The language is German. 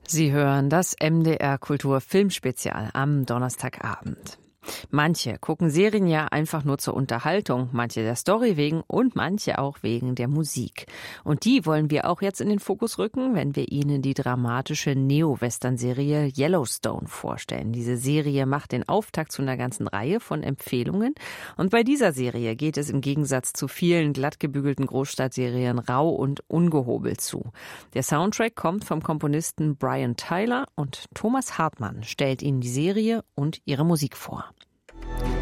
Sie hören das MDR Kultur Filmspezial am Donnerstagabend. Manche gucken Serien ja einfach nur zur Unterhaltung, manche der Story wegen und manche auch wegen der Musik. Und die wollen wir auch jetzt in den Fokus rücken, wenn wir Ihnen die dramatische Neo-Western-Serie Yellowstone vorstellen. Diese Serie macht den Auftakt zu einer ganzen Reihe von Empfehlungen. Und bei dieser Serie geht es im Gegensatz zu vielen glattgebügelten Großstadtserien rau und ungehobelt zu. Der Soundtrack kommt vom Komponisten Brian Tyler und Thomas Hartmann stellt Ihnen die Serie und ihre Musik vor.